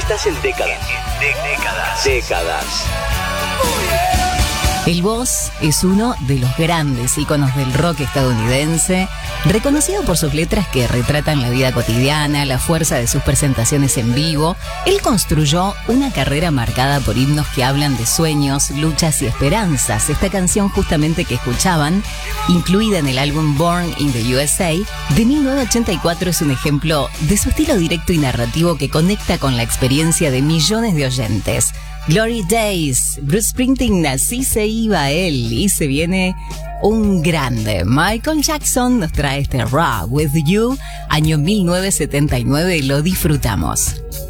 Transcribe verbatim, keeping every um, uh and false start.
Estás en décadas. Décadas. Décadas. El Boss es uno de los grandes íconos del rock estadounidense, reconocido por sus letras que retratan la vida cotidiana, la fuerza de sus presentaciones en vivo. Él construyó una carrera marcada por himnos que hablan de sueños, luchas y esperanzas. Esta canción justamente que escuchaban, incluida en el álbum Born in the U S A de mil novecientos ochenta y cuatro, es un ejemplo de su estilo directo y narrativo que conecta con la experiencia de millones de oyentes. Glory Days, Bruce Springsteen, así se iba él y se viene un grande. Michael Jackson nos trae este Raw With You, año mil novecientos setenta y nueve, lo disfrutamos.